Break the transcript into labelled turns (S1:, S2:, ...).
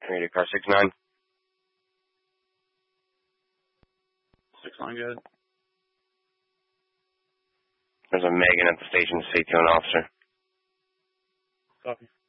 S1: Radio car 69.
S2: 69, good.
S1: There's a Megan at the station. Speak to an officer.
S2: Copy.